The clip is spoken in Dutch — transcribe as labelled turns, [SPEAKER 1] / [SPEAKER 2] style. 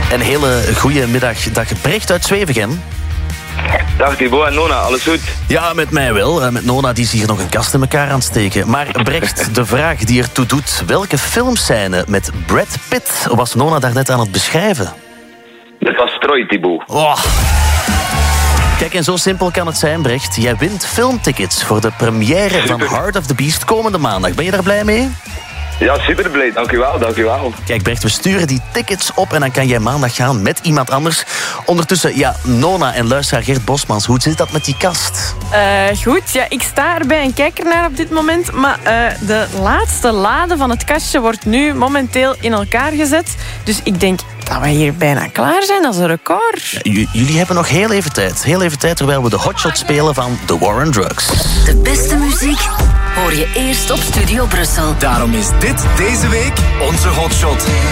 [SPEAKER 1] Een hele goede middag. Dag Brecht uit Zwevegem.
[SPEAKER 2] Dag Thibaut en Nona, alles goed?
[SPEAKER 1] Ja, met mij wel. Met Nona die is hier nog een kast in elkaar aan het steken. Maar Brecht, de vraag die ertoe doet... welke filmscène met Brad Pitt was Nona daarnet aan het beschrijven?
[SPEAKER 2] Dat was Troy, Thibaut.
[SPEAKER 1] Oh. Kijk, en zo simpel kan het zijn, Brecht. Jij wint filmtickets voor de première van Heart of the Beast komende maandag. Ben je daar blij mee?
[SPEAKER 2] Ja, super blij. Dank u wel.
[SPEAKER 1] Kijk, Brecht, we sturen die tickets op en dan kan jij maandag gaan met iemand anders. Ondertussen, ja, Nona en luisteraar Gert Bosmans, hoe zit dat met die kast?
[SPEAKER 3] Goed, ja, ik sta erbij en kijk ernaar op dit moment. Maar de laatste lade van het kastje wordt nu momenteel in elkaar gezet. Dus ik denk dat we hier bijna klaar zijn. Dat is een record.
[SPEAKER 1] Ja, jullie hebben nog heel even tijd. Heel even tijd terwijl we de hotshot spelen van The War on Drugs.
[SPEAKER 4] De beste muziek hoor je eerst op Studio Brussel.
[SPEAKER 5] Daarom is dit deze week onze hotshot.